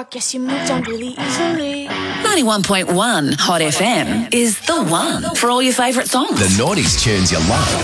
rock, guess you moved on really easily. 91.1 Hot FM is the one for all your favourite songs. The noughties tunes you love.